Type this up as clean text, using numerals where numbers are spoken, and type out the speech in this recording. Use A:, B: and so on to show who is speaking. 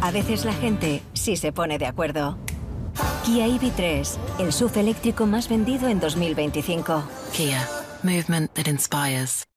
A: A veces la gente sí se pone de acuerdo. Kia EV3, el SUV eléctrico más vendido en 2025.
B: Kia, movement that inspires.